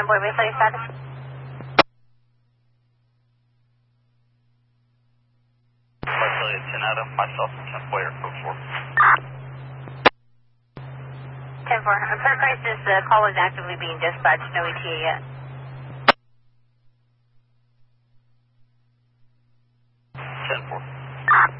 Boy, Baseline status. Wesley, 10 Adam, myself, 10 Boy, code 4. 10-4. Per crisis, the call is actively being dispatched. No ETA yet. 10-4.